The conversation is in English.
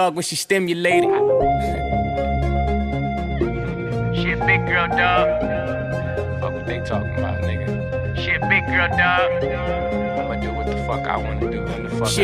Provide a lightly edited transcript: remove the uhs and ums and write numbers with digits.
when she stimulated. She a big girl, dog. Fuck what they talking about, nigga. She a big girl, dog. I'ma do what the fuck I wanna do when the fuck